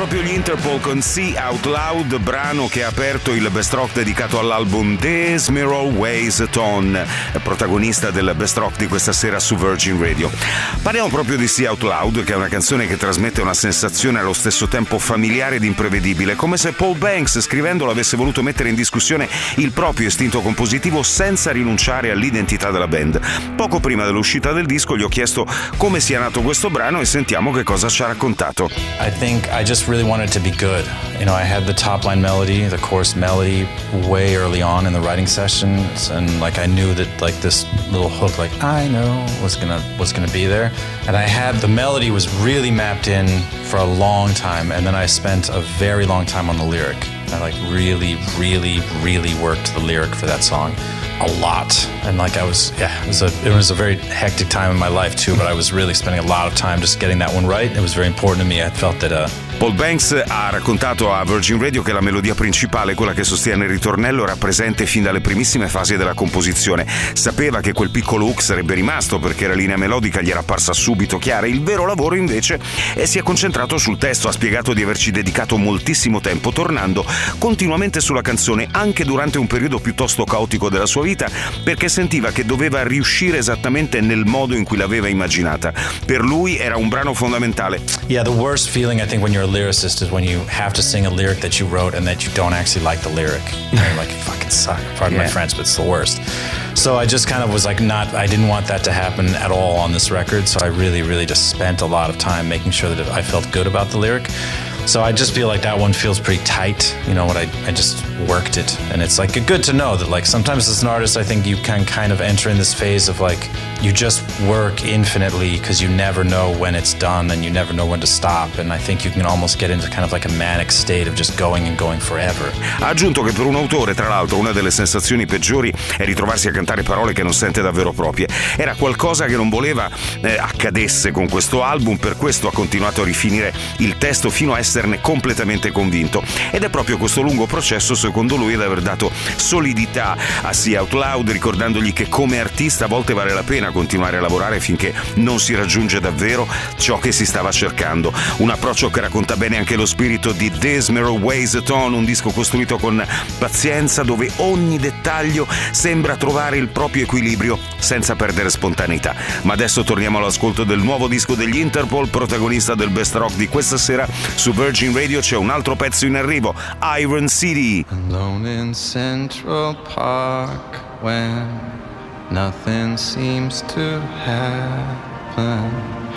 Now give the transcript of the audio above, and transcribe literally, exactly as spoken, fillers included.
proprio gli Interpol con See Out Loud, brano che ha aperto il best rock dedicato all'album This Mirror Weighs a Ton, protagonista del best rock di questa sera su Virgin Radio. Parliamo proprio di See Out Loud, che è una canzone che trasmette una sensazione allo stesso tempo familiare ed imprevedibile, come se Paul Banks scrivendolo avesse voluto mettere in discussione il proprio istinto compositivo senza rinunciare all'identità della band. Poco prima dell'uscita del disco gli ho chiesto come sia nato questo brano e sentiamo che cosa ci ha raccontato. I think I just really wanted it to be good. You know, I had the top line melody, the chorus melody way early on in the writing sessions, and like I knew that like this little hook, like I know was gonna was gonna be there, and I had the melody was really mapped in for a long time, and then I spent a very long time on the lyric. I like really, really, really worked the lyric for that song a lot, and like I was, yeah, it was a it was a very hectic time in my life too. But I was really spending a lot of time just getting that one right. It was very important to me. I felt that. Uh, Paul Banks ha raccontato a Virgin Radio che la melodia principale, quella che sostiene il ritornello, era presente fin dalle primissime fasi della composizione. Sapeva che quel piccolo hook sarebbe rimasto perché la linea melodica gli era apparsa subito chiara. Il vero lavoro invece è si è concentrato sul testo. Ha spiegato di averci dedicato moltissimo tempo, tornando continuamente sulla canzone anche durante un periodo piuttosto caotico della sua vita, perché sentiva che doveva riuscire esattamente nel modo in cui l'aveva immaginata. Per lui era un brano fondamentale. Yeah, the worst feeling I think when you're a lyricist is when you have to sing a lyric that you wrote and that you don't actually like the lyric. And you're like, it fucking suck. Pardon yeah. my French, but it's the worst. So I just kind of was like not, I didn't want that to happen at all on this record. So I really, really just spent a lot of time making sure that I felt good about the lyric. So I just feel like that one feels pretty tight. You know what, I, I just worked it. And it's like good to know that like sometimes as an artist, I think you can kind of enter in this phase of like, you just work infinitely because you never know when it's done and you never know when to stop. And I think you can almost get into kind of like a manic state of just going and going forever. Ha aggiunto che per un autore, tra l'altro, una delle sensazioni peggiori è ritrovarsi a cantare parole che non sente davvero proprie. Era qualcosa che non voleva eh, accadesse con questo album, per questo ha continuato a rifinire il testo fino a esserne completamente convinto. Ed è proprio questo lungo processo, secondo lui, ad aver dato solidità a See Out Loud, ricordandogli che come artista a volte vale la pena continuare a lavorare finché non si raggiunge davvero ciò che si stava cercando. Un approccio che racconta bene anche lo spirito di This Mirror Weighs a Ton, un disco costruito con pazienza dove ogni dettaglio sembra trovare il proprio equilibrio senza perdere spontaneità. Ma adesso torniamo all'ascolto del nuovo disco degli Interpol, protagonista del best rock di questa sera. Su Virgin Radio c'è un altro pezzo in arrivo, Iron City. Alone in Central Park when nothing seems to happen.